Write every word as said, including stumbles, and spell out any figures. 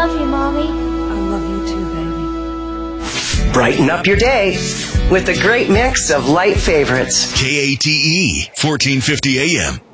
love you, Mommy. I love you too, baby. Brighten up your day with a great mix of light favorites. K A T E, fourteen fifty A M.